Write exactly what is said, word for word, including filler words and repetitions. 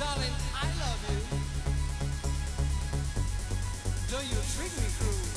Darling, I love you. Do you treat me cruel?